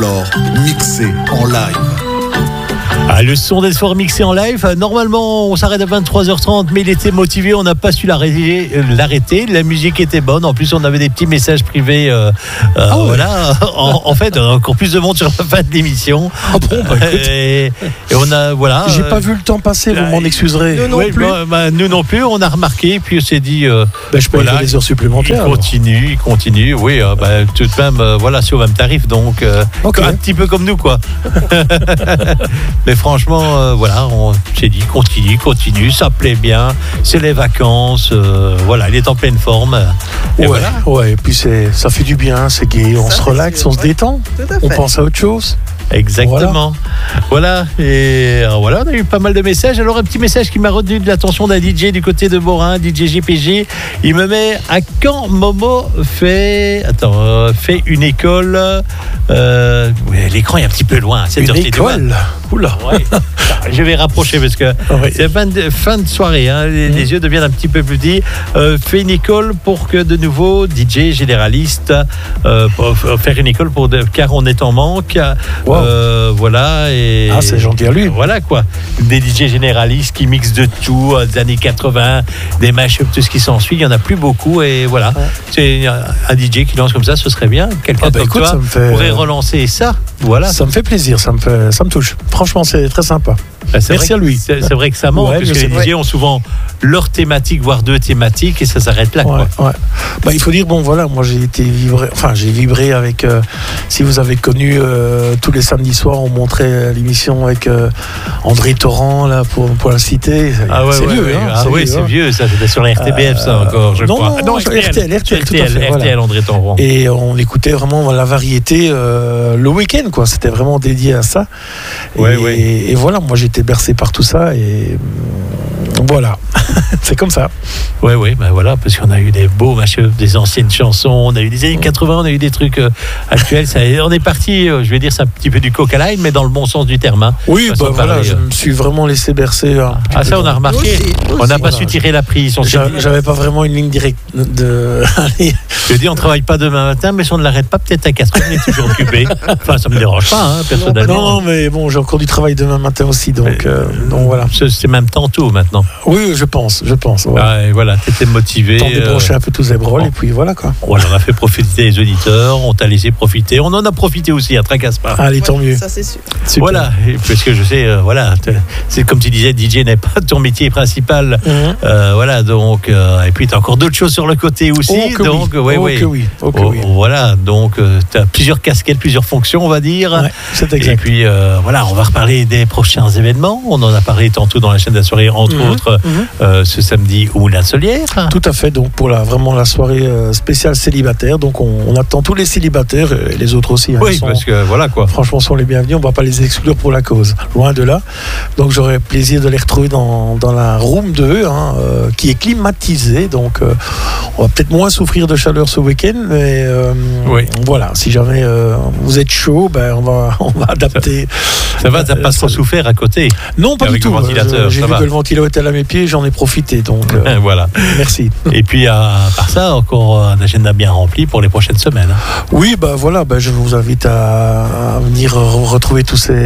Flore, mixé en live. Le son des soirs mixé en live. Normalement, on s'arrête à 23h30, mais il était motivé. On n'a pas su l'arrêter. La musique était bonne. En plus, on avait des petits messages privés. Voilà. En fait, encore plus de monde sur la fin de l'émission. Ah bon, bah, écoute. Et on a, voilà. J'ai pas vu le temps passer, vous m'en excuserez. Nous non plus. Nous non plus. On a remarqué, puis on s'est dit. Je peux aller les heures supplémentaires. Il continue. Oui, tout de même, voilà, c'est au même tarif. Donc, un petit peu comme nous, quoi. Mais franchement, voilà, on s'est dit continue, ça plaît bien, c'est les vacances, voilà, il est en pleine forme. Et voilà. Ouais, et puis ça fait du bien, c'est gai, on se relaxe, on se détend, on pense à autre chose. Exactement. Voilà. Et voilà, on a eu pas mal de messages. Alors, un petit message qui m'a retenu de l'attention d'un DJ du côté de Morin, DJ JPG. Il me met à quand Momo fait une école. L'écran est un petit peu loin. Une école. Oula. Ouais. Je vais rapprocher parce que c'est fin de soirée. Hein. Les yeux deviennent un petit peu plus petits. Fait une école pour que de nouveau DJ généraliste pour faire une école car on est en manque. Wow. Voilà. Et c'est gentil à lui. Voilà quoi. Des DJ généralistes qui mixent de tout, des années 80, des mashups, tout ce qui s'ensuit. Il n'y en a plus beaucoup. Et voilà. Ouais. C'est un DJ qui lance comme ça, ce serait bien. Quelqu'un comme toi pourrait relancer ça. Voilà. Ça me fait plaisir, ça me touche. Franchement, c'est très sympa. Merci à lui. C'est vrai que ça manque, parce que les DJ ont souvent leur thématique, voire deux thématiques, et ça s'arrête là. Quoi. Il faut dire, moi j'ai vibré avec, si vous avez connu, tous les samedis soirs, on montrait l'émission avec André Torrent, là, pour la citer. C'est vieux. C'est vieux, ça, c'était sur la RTBF, ça encore, je crois. Non, RTL, tout à fait. RTL, André Torrent. Et on écoutait vraiment la variété le week-end, quoi. C'était vraiment dédié à ça. Et voilà, moi j'étais bercé par tout ça et voilà, c'est comme ça. Oui, voilà, parce qu'on a eu des beaux mashups, des anciennes chansons, on a eu des années 80, on a eu des trucs actuels. On est parti, je vais dire, c'est un petit peu du coq à l'âne, mais dans le bon sens du terme. Hein. Oui, je me suis vraiment laissé bercer. Ça, on a remarqué. On n'a pas su tirer la prise. J'avais pas vraiment une ligne directe de. Je dis, on travaille pas demain matin, mais si on ne l'arrête pas, peut-être à 4 heures, on est toujours occupé. Enfin, ça me dérange pas, personnellement. Non, mais bon, j'ai encore du travail demain matin aussi, donc voilà. C'est même tantôt maintenant. Oui, je pense. Voilà. Et voilà, t'étais motivé. Temps de débrancher un peu tous les brawls, et puis voilà quoi. Voilà, on a fait profiter les auditeurs, on t'a laissé profiter. On en a profité aussi, à tracasse pas. Allez, tant mieux. Ça, c'est sûr. Super. Voilà, parce que je sais, c'est comme tu disais, DJ n'est pas ton métier principal. Voilà, donc, et puis t'as encore d'autres choses sur le côté aussi. Oui. Voilà, donc t'as plusieurs casquettes, plusieurs fonctions, on va dire. Ouais, c'est exact. Et puis, voilà, on va reparler des prochains événements. On en a parlé tantôt dans la chaîne de la soirée, entre autres, ce samedi au Moulin Solière. Tout à fait, donc pour vraiment la soirée spéciale célibataire. Donc on attend tous les célibataires et les autres aussi. Oui, parce que voilà quoi. Franchement, sont les bienvenus, on ne va pas les exclure pour la cause, loin de là. Donc j'aurai plaisir de les retrouver dans la room 2, qui est climatisée. Donc on va peut-être moins souffrir de chaleur ce week-end, mais voilà, si jamais vous êtes chaud, on va adapter. Ça va, t'as pas trop souffert à côté? Non, pas du tout. J'ai vu va. que le ventilateur était à mes pieds, j'en ai profité. Donc voilà. Merci. Et puis à part ça, encore un agenda bien rempli pour les prochaines semaines. Oui, voilà, je vous invite à venir retrouver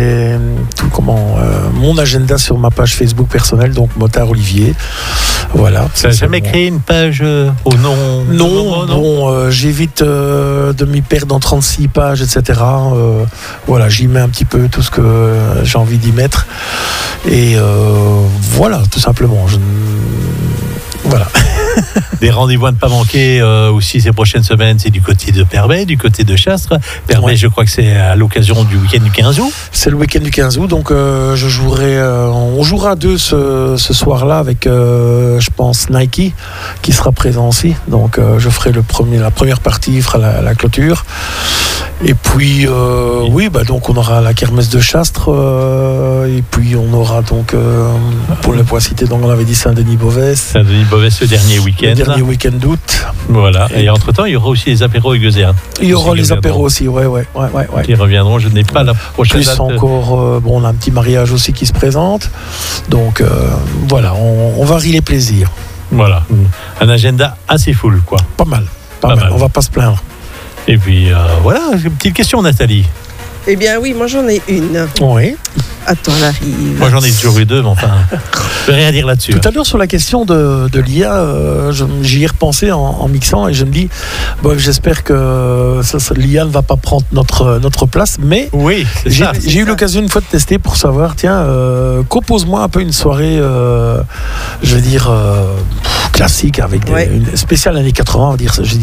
mon agenda sur ma page Facebook personnelle, donc Motard Olivier. Voilà. Tu n'as jamais créé une page au nom? Non. J'évite de m'y perdre dans 36 pages, etc. Voilà, j'y mets un petit peu tout ce que j'ai envie d'y mettre. Et voilà, tout simplement. Voilà. Des rendez-vous à ne pas manquer aussi ces prochaines semaines, c'est du côté de Permet, du côté de Chastres. Permet, je crois que c'est à l'occasion du week-end du 15 août. C'est le week-end du 15 août, donc on jouera à deux ce soir-là avec, je pense, Nike qui sera présent aussi. Donc je ferai la première partie, il fera la clôture. Et puis, donc on aura la kermesse de Chastres, et puis on aura donc, pour ne pas citer, donc on avait dit Saint-Denis-Beauvais. Saint-Denis-Beauvais ce dernier week-end. Le dernier week-end d'août. Voilà. Et entre-temps, il y aura aussi les apéros Gueuséens. Il y aura les apéros aussi, ouais. Qui reviendront, je n'ai pas la prochaine date. Plus encore, on a un petit mariage aussi qui se présente. Donc, voilà, on varie les plaisirs. Voilà. Un agenda assez full, quoi. Pas mal. On va pas se plaindre. Et puis, voilà, une petite question, Nathalie. Eh bien oui, moi j'en ai une. Oui. Attends, elle arrive. Moi, j'en ai toujours eu deux, mais enfin, je vais rien dire là-dessus. Tout à l'heure, sur la question de l'IA, j'y ai repensé en mixant et je me dis, bon, j'espère que l'IA ne va pas prendre notre place, mais Oui, c'est ça. j'ai eu l'occasion une fois de tester pour savoir, tiens, compose-moi un peu une soirée, je veux dire, classique, avec une spéciale années 80, on va dire. J'ai dit,